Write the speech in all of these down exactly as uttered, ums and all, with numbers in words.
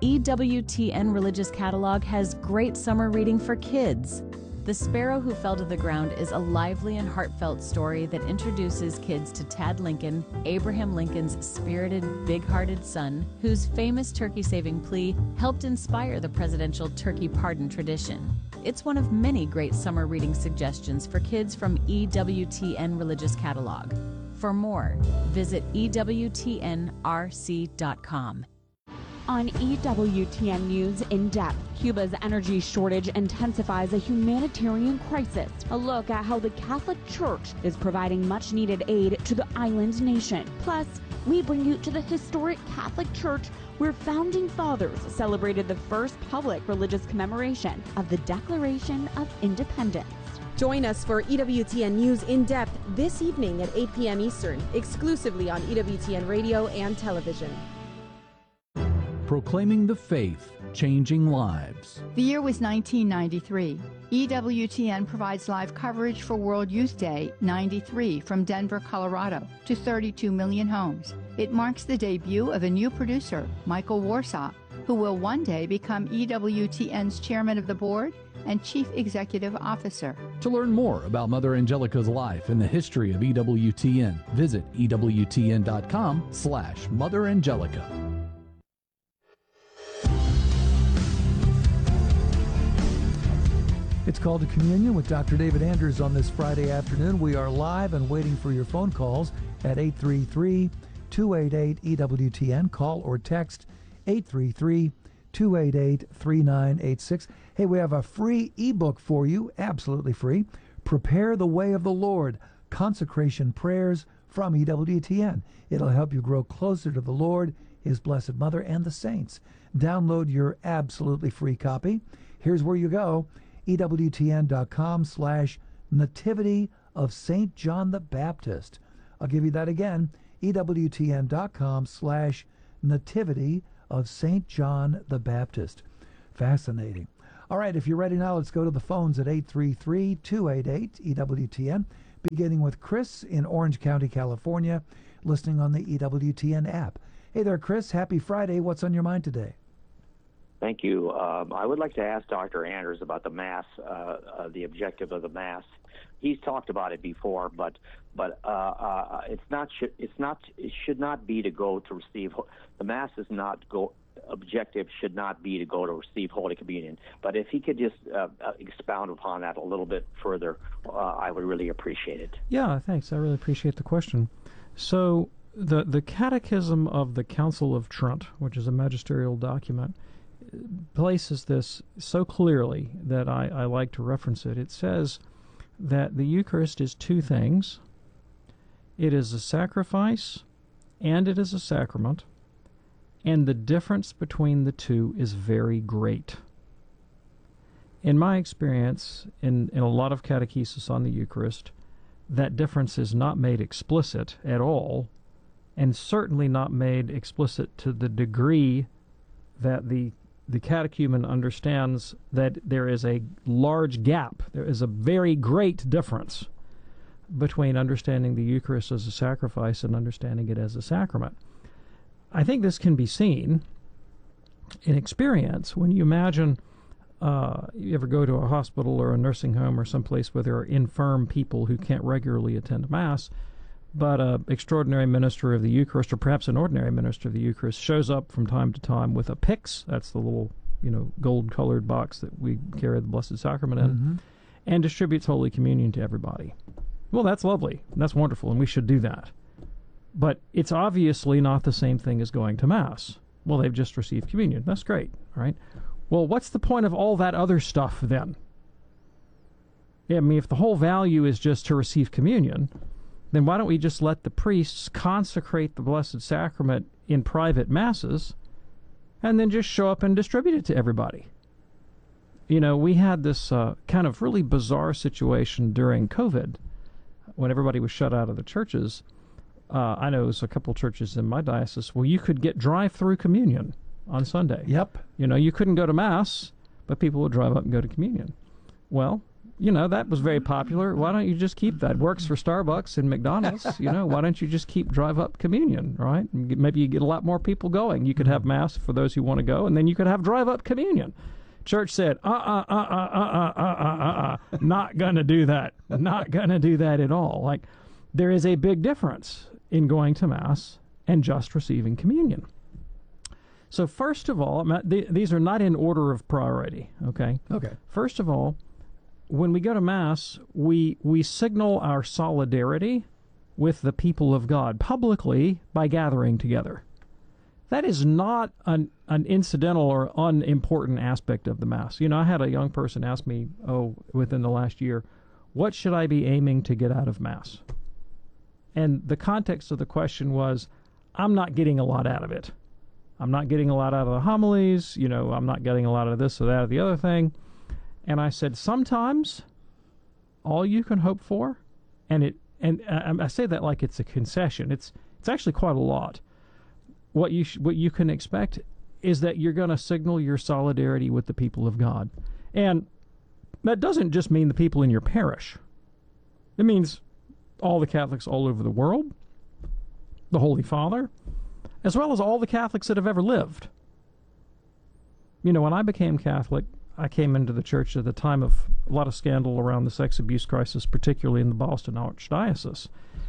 E W T N Religious Catalog has great summer reading for kids. The Sparrow Who Fell to the Ground is a lively and heartfelt story that introduces kids to Tad Lincoln, Abraham Lincoln's spirited, big-hearted son, whose famous turkey-saving plea helped inspire the presidential turkey pardon tradition. It's one of many great summer reading suggestions for kids from E W T N Religious Catalog. For more, visit E W T N R C dot com. On E W T N News In Depth, Cuba's energy shortage intensifies a humanitarian crisis. A look at how the Catholic Church is providing much-needed aid to the island nation. Plus, we bring you to the historic Catholic Church where Founding Fathers celebrated the first public religious commemoration of the Declaration of Independence. Join us for E W T N News In Depth this evening at eight p m Eastern, exclusively on E W T N Radio and television. Proclaiming the faith, changing lives. The year was nineteen ninety-three. E W T N provides live coverage for World Youth Day ninety-three from Denver, Colorado to thirty-two million homes. It marks the debut of a new producer, Michael Warsaw, who will one day become E W T N's chairman of the board and chief executive officer. To learn more about Mother Angelica's life and the history of E W T N, visit E W T N dot com slash Mother Angelica. It's Called to Communion with Doctor David Anders on this Friday afternoon. We are live and waiting for your phone calls at eight three three, two eight eight, E W T N. Call or text eight three three, two eight eight, three nine eight six. Hey, we have a free ebook for you, absolutely free. Prepare the Way of the Lord, Consecration Prayers from E W T N. It'll help you grow closer to the Lord, His Blessed Mother, and the saints. Download your absolutely free copy. Here's where you go. E W T N dot com slash Nativity of Saint John the Baptist. I'll give you that again. E W T N dot com slash Nativity of Saint John the Baptist. Fascinating. All right, if you're ready now, let's go to the phones at eight three three, two eight eight, E W T N, beginning with Chris in Orange County, California, listening on the E W T N app. Hey there, Chris. Happy Friday. What's on your mind today? Thank you. Um, I would like to ask Doctor Anders about the Mass, uh, uh, the objective of the Mass. He's talked about it before, but but uh, uh, it's not should it's not it should not be to go to receive the Mass is not go objective should not be to go to receive Holy Communion. But if he could just uh, expound upon that a little bit further, uh, I would really appreciate it. Yeah, thanks. I really appreciate the question. So the the Catechism of the Council of Trent, which is a magisterial document, places this so clearly that I, I like to reference it. It says that the Eucharist is two things. It is a sacrifice and it is a sacrament, and the difference between the two is very great. In my experience, in, in a lot of catechesis on the Eucharist, that difference is not made explicit at all, and certainly not made explicit to the degree that the the catechumen understands that there is a large gap. There is a very great difference between understanding the Eucharist as a sacrifice and understanding it as a sacrament. I think this can be seen in experience when you imagine uh, you ever go to a hospital or a nursing home or someplace where there are infirm people who can't regularly attend Mass, but an extraordinary minister of the Eucharist, or perhaps an ordinary minister of the Eucharist, shows up from time to time with a pyx, that's the little, you know, gold-colored box that we carry the Blessed Sacrament in, mm-hmm. and distributes Holy Communion to everybody. Well, that's lovely. That's wonderful, and we should do that. But it's obviously not the same thing as going to Mass. Well, they've just received communion. That's great, right? Well, what's the point of all that other stuff then? Yeah, I mean, if the whole value is just to receive communion, then why don't we just let the priests consecrate the Blessed Sacrament in private Masses and then just show up and distribute it to everybody? You know, we had this uh, kind of really bizarre situation during COVID when everybody was shut out of the churches. Uh, I know there's a couple churches in my diocese where you could get drive-through communion on Sunday. Yep. You know, you couldn't go to Mass, but people would drive up and go to communion. Well, you know, that was very popular. Why don't you just keep that? Works for Starbucks and McDonald's. You know, why don't you just keep drive-up communion, right? Maybe you get a lot more people going. You could have Mass for those who want to go, and then you could have drive-up communion. Church said, uh-uh, uh-uh, uh-uh, uh-uh, uh-uh, not going to do that. Not going to do that at all. Like, there is a big difference in going to Mass and just receiving communion. So first of all, these are not in order of priority, okay? Okay. First of all, when we go to Mass, we we signal our solidarity with the people of God publicly by gathering together. That is not an, an incidental or unimportant aspect of the Mass. You know, I had a young person ask me, oh, within the last year, what should I be aiming to get out of Mass? And the context of the question was, I'm not getting a lot out of it. I'm not getting a lot out of the homilies. You know, I'm not getting a lot of this or that or the other thing. And I said, sometimes all you can hope for, and it, and I, I say that like it's a concession. It's it's actually quite a lot. What you sh- what you can expect is that you're going to signal your solidarity with the people of God, and that doesn't just mean the people in your parish. It means all the Catholics all over the world, the Holy Father, as well as all the Catholics that have ever lived. You know, when I became Catholic, I came into the church at the time of a lot of scandal around the sex abuse crisis, particularly in the Boston Archdiocese.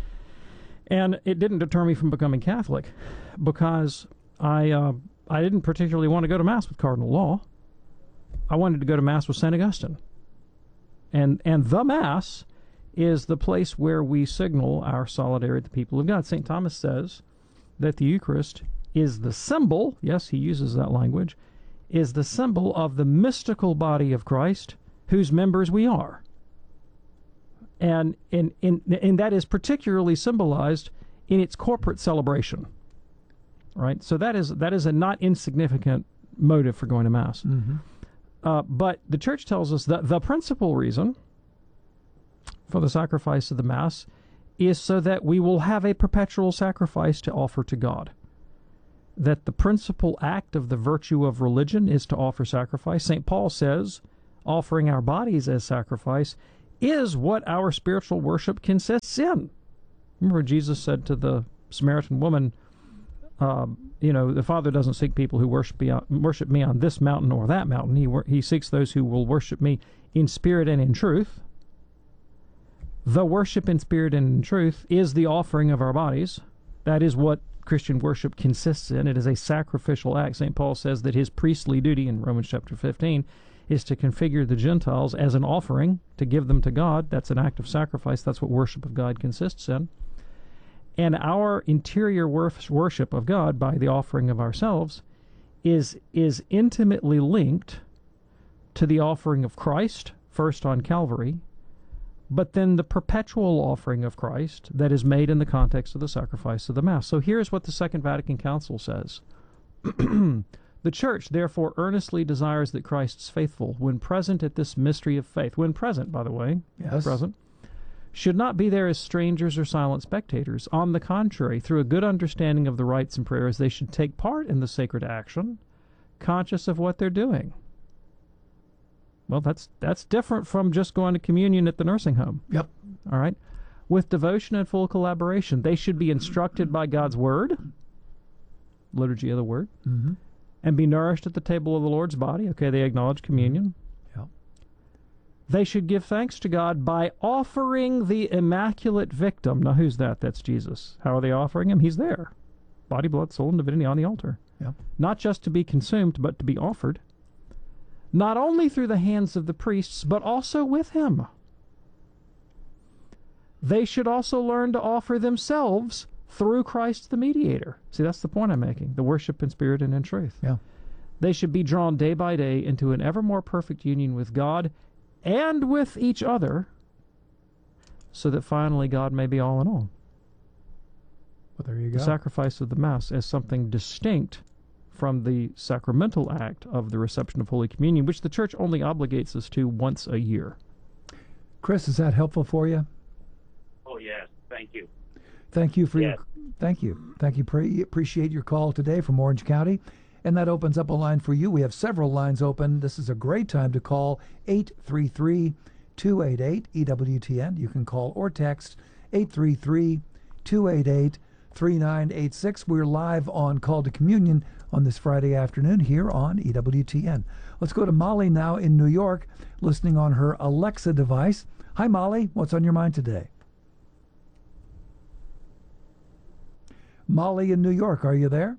And it didn't deter me from becoming Catholic, because I uh, I didn't particularly want to go to Mass with Cardinal Law. I wanted to go to Mass with Saint Augustine. And and the Mass is the place where we signal our solidarity with the people of God. Saint Thomas says that the Eucharist is the symbol, yes, he uses that language, is the symbol of the mystical body of Christ, whose members we are. And, in, in, and that is particularly symbolized in its corporate celebration. Right? So that is that is a not insignificant motive for going to Mass. Mm-hmm. Uh, but the Church tells us that the principal reason for the sacrifice of the Mass is so that we will have a perpetual sacrifice to offer to God. That the principal act of the virtue of religion is to offer sacrifice. Saint Paul says, offering our bodies as sacrifice is what our spiritual worship consists in. Remember, Jesus said to the Samaritan woman, uh, you know, the Father doesn't seek people who worship me on, worship me on this mountain or that mountain. He, he seeks those who will worship me in spirit and in truth. The worship in spirit and in truth is the offering of our bodies. That is what Christian worship consists in. It is a sacrificial act. Saint Paul says that his priestly duty in Romans chapter fifteen is to configure the Gentiles as an offering, to give them to God. That's an act of sacrifice. That's what worship of God consists in. And our interior worship of God by the offering of ourselves is, is intimately linked to the offering of Christ, first on Calvary, but then the perpetual offering of Christ that is made in the context of the sacrifice of the Mass. So here's what the Second Vatican Council says. The Church, therefore, earnestly desires that Christ's faithful, when present at this mystery of faith, when present, by the way, yes. present, should not be there as strangers or silent spectators. On the contrary, through a good understanding of the rites and prayers, they should take part in the sacred action, conscious of what they're doing. Well, that's that's different from just going to communion at the nursing home. Yep. All right? With devotion and full collaboration, they should be instructed by God's Word, liturgy of the Word, mm-hmm. and be nourished at the table of the Lord's body. Okay, they acknowledge communion. Yep. They should give thanks to God by offering the immaculate victim. Now, who's that? That's Jesus. How are they offering him? He's there. Body, blood, soul, and divinity on the altar. Yep. Not just to be consumed, but to be offered. Not only through the hands of the priests, but also with him. They should also learn to offer themselves through Christ the mediator. See, that's the point I'm making. The worship in spirit and in truth. Yeah. They should be drawn day by day into an ever more perfect union with God and with each other, so that finally God may be all in all. Well, there you go. The sacrifice of the Mass as something distinct from the sacramental act of the reception of Holy Communion, which the Church only obligates us to once a year. Chris, is that helpful for you? Oh, yes. Thank you. Thank you for yes. your thank you. Thank you. Pre- appreciate your call today from Orange County. And that opens up a line for you. We have several lines open. This is a great time to call eight three three, two eight eight, E W T N. You can call or text eight three three, two eight eight, three nine eight six. We're live on Call to Communion on this Friday afternoon here on E W T N. Let's go to Molly now in New York, listening on her Alexa device. Hi, Molly. What's on your mind today? Molly in New York, are you there?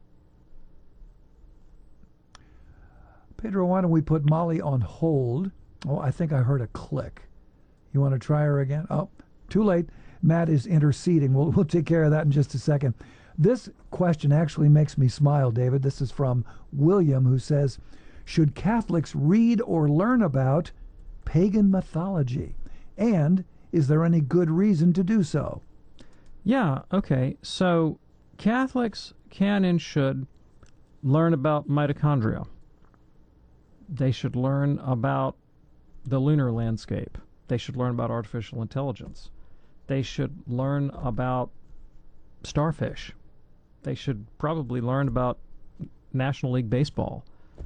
Pedro, why don't we put Molly on hold? Oh, I think I heard a click. You want to try her again? Oh, too late. Matt is interceding. We'll, we'll take care of that in just a second. This question actually makes me smile, David. This is from William, who says, should Catholics read or learn about pagan mythology? And is there any good reason to do so? Yeah, okay. So Catholics can and should learn about mitochondria. They should learn about the lunar landscape. They should learn about artificial intelligence. They should learn about starfish. They should probably learn about National League Baseball.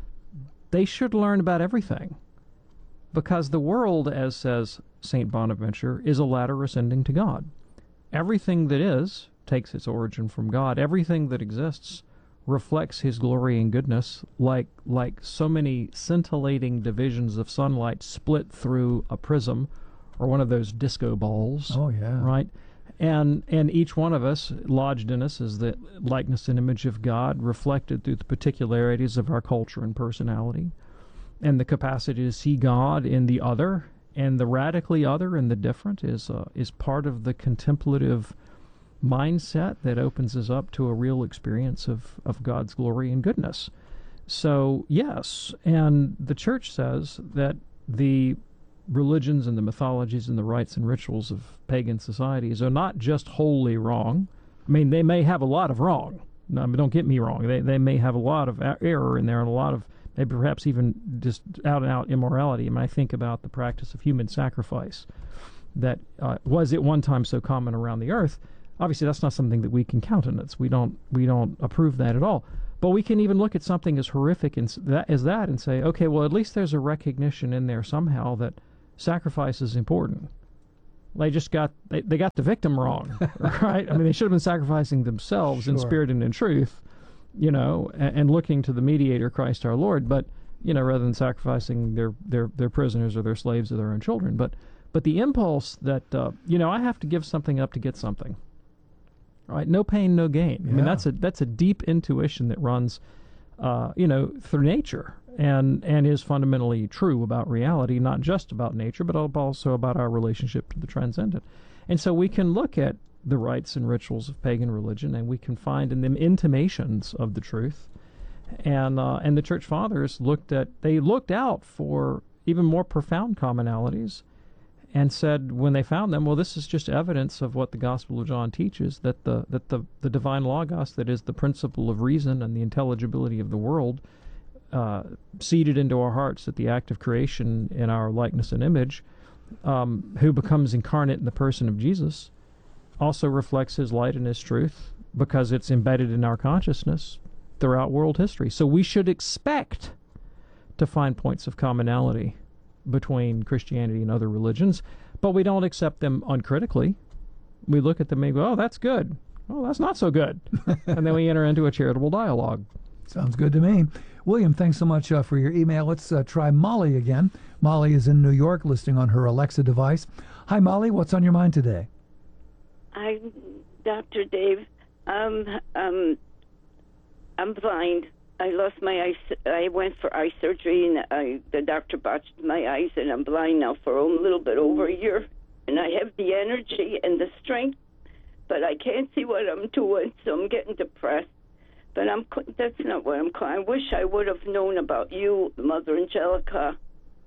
They should learn about everything. Because the world, as says Saint Bonaventure, is a ladder ascending to God. Everything that is takes its origin from God. Everything that exists reflects his glory and goodness, like like so many scintillating divisions of sunlight split through a prism or one of those disco balls. Oh, yeah. Right? And and each one of us, lodged in us, is the likeness and image of God, reflected through the particularities of our culture and personality, and the capacity to see God in the other, and the radically other and the different is uh, is part of the contemplative mindset that opens us up to a real experience of, of God's glory and goodness. So, yes, and the Church says that the religions and the mythologies and the rites and rituals of pagan societies are not just wholly wrong. I mean, they may have a lot of wrong. No, I mean, don't get me wrong. They they may have a lot of error in there and a lot of maybe perhaps even just out-and-out immorality. I mean, I think about the practice of human sacrifice that uh, was at one time so common around the earth. Obviously, that's not something that we can countenance. We don't we don't approve that at all. But we can even look at something as horrific as that, as that and say, okay, well, at least there's a recognition in there somehow that sacrifice is important. They just got they, they got the victim wrong, right? I mean, they should have been sacrificing themselves sure. in spirit and in truth, you know, and, and looking to the mediator, Christ our Lord, but, you know, rather than sacrificing their, their, their prisoners or their slaves or their own children. But but the impulse that, uh, you know, I have to give something up to get something. Right, no pain, no gain. I yeah. mean, that's a that's a deep intuition that runs, uh, you know, through nature, and and is fundamentally true about reality, not just about nature, but also about our relationship to the transcendent. And so we can look at the rites and rituals of pagan religion, and we can find in them intimations of the truth. And uh, and the Church Fathers looked at they looked out for even more profound commonalities. And said when they found them, well, this is just evidence of what the Gospel of John teaches, that the that the, the divine logos, that is the principle of reason and the intelligibility of the world, uh, seeded into our hearts at the act of creation in our likeness and image, um, who becomes incarnate in the person of Jesus, also reflects his light and his truth because it's embedded in our consciousness throughout world history. So we should expect to find points of commonality between Christianity and other religions, but we don't accept them uncritically. We look at them and go, oh, that's good. Oh, that's not so good. And then we enter into a charitable dialogue. Sounds good to me. William, thanks so much uh, for your email. Let's uh, try Molly again. Molly is in New York, listening on her Alexa device. Hi, Molly. What's on your mind today? Hi, Doctor Dave. Um, um, I'm blind. I lost my eyes. I went for eye surgery, and I, the doctor botched my eyes, and I'm blind now for a little bit over a year. And I have the energy and the strength, but I can't see what I'm doing, so I'm getting depressed. But I'm that's not what I'm calling. I wish I would have known about you, Mother Angelica,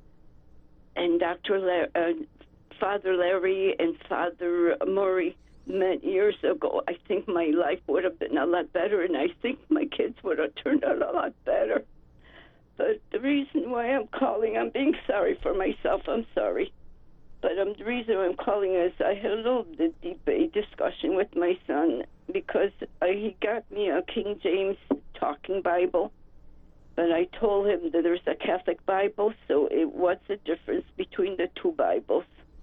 and Doctor La- uh, Father Larry and Father Murray. Many years ago, I think my life would have been a lot better, and I think my kids would have turned out a lot better. But the reason why I'm calling, I'm being sorry for myself, I'm sorry. But um, the reason I'm calling is I had a little debate discussion with my son because uh, he got me a King James Talking Bible, But I told him that there's a Catholic Bible, so it, what's the difference between the two Bibles?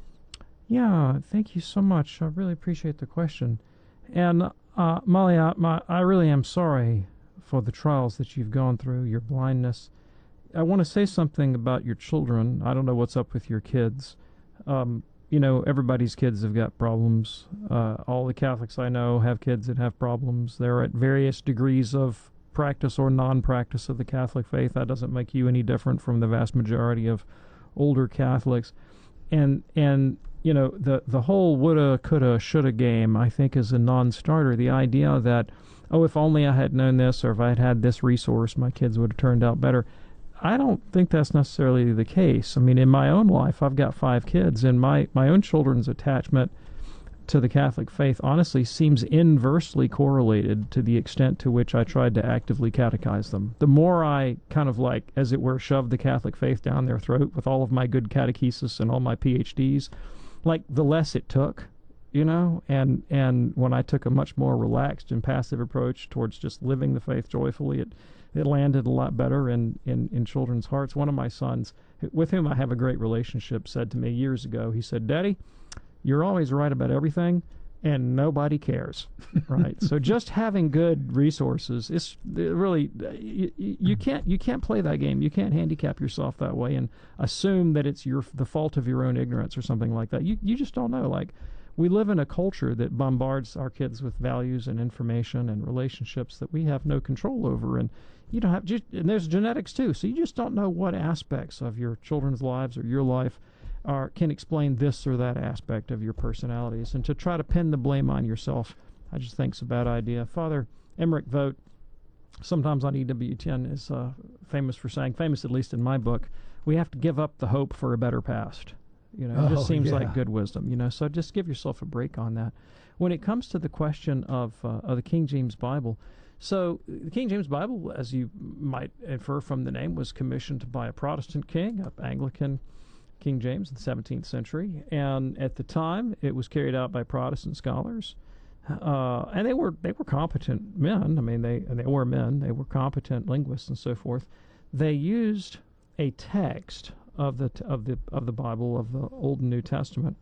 Yeah, thank you so much. I really appreciate the question. And uh, Molly, I, my, I really am sorry for the trials that you've gone through, your blindness. I want to say something about your children. I don't know what's up with your kids. Um, you know, everybody's kids have got problems. Uh, all the Catholics I know have kids that have problems. They're at various degrees of practice or non-practice of the Catholic faith. That doesn't make you any different from the vast majority of older Catholics. And, and you know, the, the whole woulda, coulda, shoulda game, I think, is a non-starter. The idea that, oh, if only I had known this, or if I had had this resource, my kids would have turned out better. I don't think that's necessarily the case. I mean, in my own life, I've got five kids, and my, my own children's attachment to the Catholic faith honestly seems inversely correlated to the extent to which I tried to actively catechize them. The more I kind of like, as it were, shoved the Catholic faith down their throat with all of my good catechesis and all my P H Ds, like the less it took, you know, and, and when I took a much more relaxed and passive approach towards just living the faith joyfully, it it landed a lot better in, in, in children's hearts. One of my sons, with whom I have a great relationship, said to me years ago, he said, "Daddy, you're always right about everything, and nobody cares." Right? So just having good resources is really, you, you can't you can't play that game. You can't handicap yourself that way and assume that it's your the fault of your own ignorance or something like that. You you just don't know. Like, we live in a culture that bombards our kids with values and information and relationships that we have no control over, and you don't have. Just, and there's genetics too, so you just don't know what aspects of your children's lives or your life are can explain this or that aspect of your personalities. And to try to pin the blame on yourself, I just think it's a bad idea. Father Emmerich Vogt, sometimes on E W T N, is uh, famous for saying, famous at least in my book, we have to give up the hope for a better past. You know, it Oh, just seems yeah. like good wisdom, you know, so just give yourself a break on that. When it comes to the question of, uh, of the King James Bible, so the King James Bible, as you might infer from the name, was commissioned by a Protestant king, an Anglican King James in the seventeenth century, and at the time it was carried out by Protestant scholars, uh, and they were they were competent men. I mean, they and they were men. They were competent linguists and so forth. They used a text of the of the of the Bible, of the Old and New Testament,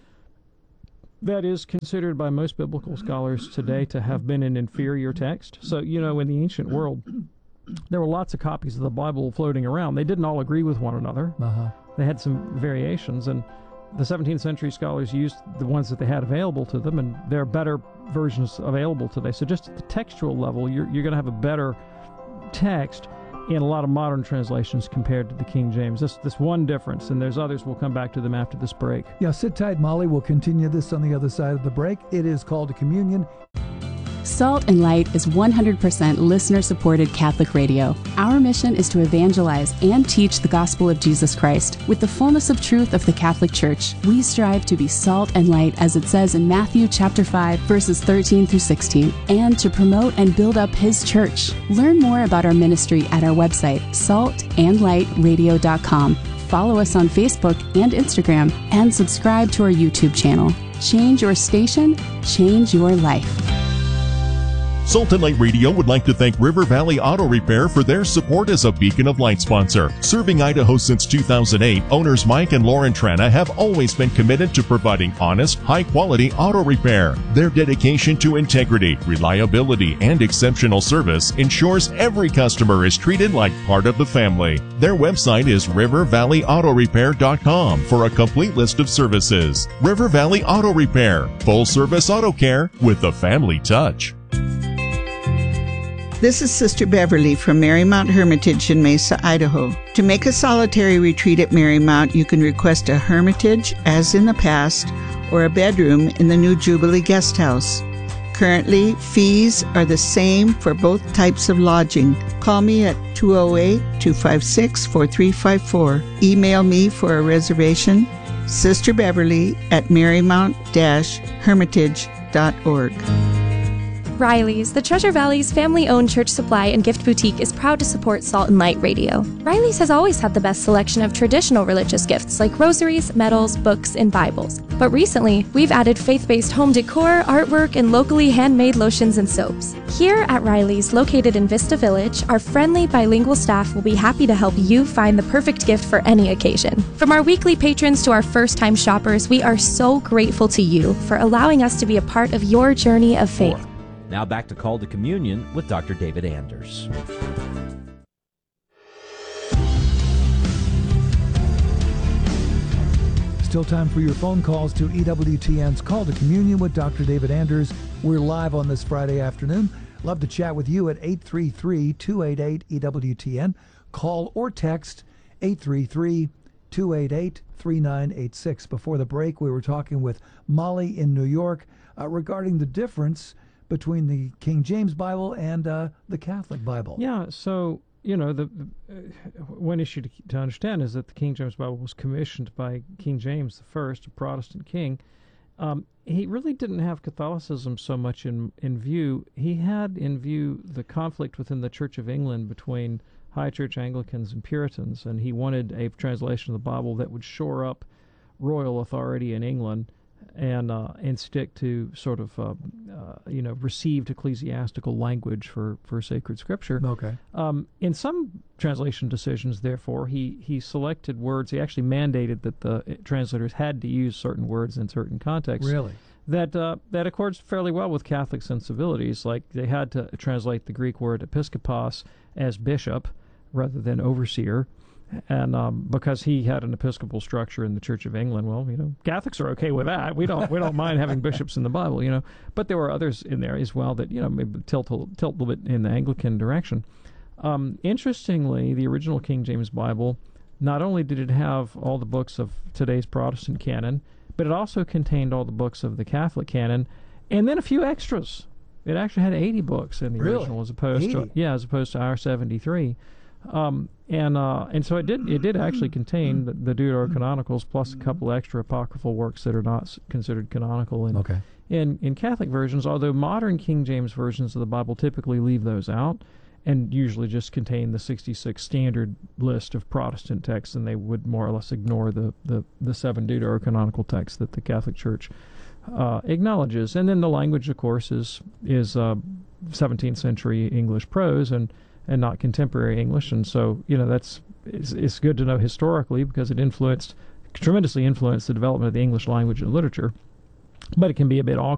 that is considered by most biblical scholars today to have been an inferior text. So, you know, in the ancient world, there were lots of copies of the Bible floating around. They didn't all agree with one another. Uh-huh. They had some variations, and the seventeenth century scholars used the ones that they had available to them, and there are better versions available today. So just at the textual level, you're, you're going to have a better text in a lot of modern translations compared to the King James. This this one difference, and there's others. We'll come back to them after this break. Yeah, sit tight, Molly. We'll continue this on the other side of the break. It is Call to Communion. Salt and Light is one hundred percent listener-supported Catholic radio. Our mission is to evangelize and teach the gospel of Jesus Christ with the fullness of truth of the Catholic Church. We strive to be salt and light, as it says in Matthew chapter five, verses thirteen through sixteen, and to promote and build up His church. Learn more about our ministry at our website, salt and light radio dot com. Follow us on Facebook and Instagram, and subscribe to our YouTube channel. Change your station, change your life. Salt and Light Radio would like to thank River Valley Auto Repair for their support as a Beacon of Light sponsor. Serving Idaho since two thousand eight, owners Mike and Lauren Trana have always been committed to providing honest, high-quality auto repair. Their dedication to integrity, reliability, and exceptional service ensures every customer is treated like part of the family. Their website is river valley auto repair dot com for a complete list of services. River Valley Auto Repair, full-service auto care with a family touch. This is Sister Beverly from Marymount Hermitage in Mesa, Idaho. To make a solitary retreat at Marymount, you can request a hermitage, as in the past, or a bedroom in the new Jubilee Guest House. Currently, fees are the same for both types of lodging. Call me at two oh eight, two five six, four three five four. Email me for a reservation, Sister Beverly at marymount dash hermitage dot org. Riley's, the Treasure Valley's family-owned church supply and gift boutique, is proud to support Salt and Light Radio. Riley's has always had the best selection of traditional religious gifts like rosaries, medals, books, and Bibles. But recently, we've added faith-based home decor, artwork, and locally handmade lotions and soaps. Here at Riley's, located in Vista Village, our friendly bilingual staff will be happy to help you find the perfect gift for any occasion. From our weekly patrons to our first-time shoppers, we are so grateful to you for allowing us to be a part of your journey of faith. Now back to Call to Communion with Doctor David Anders. Still time for your phone calls to E W T N's Call to Communion with Doctor David Anders. We're live on this Friday afternoon. Love to chat with you at eight three three, two eight eight, E W T N. Call or text eight three three, two eight eight, three nine eight six. Before the break, we were talking with Molly in New York uh, regarding the difference between the King James Bible and uh, the Catholic Bible. Yeah, so, you know, the uh, one issue to, to understand is that the King James Bible was commissioned by King James the First, a Protestant king. Um, he really didn't have Catholicism so much in, in view. He had in view the conflict within the Church of England between High Church Anglicans and Puritans, and he wanted a translation of the Bible that would shore up royal authority in England and uh, and stick to sort of uh, uh, you know received ecclesiastical language for, for sacred scripture. Okay. Um, in some translation decisions, therefore, he he selected words. He actually mandated that the translators had to use certain words in certain contexts. Really? That uh, that accords fairly well with Catholic sensibilities. Like they had to translate the Greek word episkopos as bishop rather than overseer. And um, because he had an episcopal structure in the Church of England, well, you know, Catholics are okay with that. We don't we don't mind having bishops in the Bible, you know. But there were others in there as well that, you know, maybe tilt a, tilt a little bit in the Anglican direction. Um, interestingly, the original King James Bible, not only did it have all the books of today's Protestant canon, but it also contained all the books of the Catholic canon, and then a few extras. It actually had eighty books in the Really? original, as opposed eighty? to yeah, as opposed to our seventy-three. Um, and uh, and so it did it did actually contain the, the Deuterocanonicals plus a couple extra apocryphal works that are not s- considered canonical in, Okay. in in Catholic versions. Although modern King James versions of the Bible typically leave those out, and usually just contain the sixty-six standard list of Protestant texts, and they would more or less ignore the the, the seven Deuterocanonical texts that the Catholic Church uh, acknowledges. And then the language, of course, is is uh, seventeenth century English prose and. and not contemporary English, and so, you know, that's it's, it's good to know historically because it influenced, tremendously influenced the development of the English language and literature, but it can be a bit awkward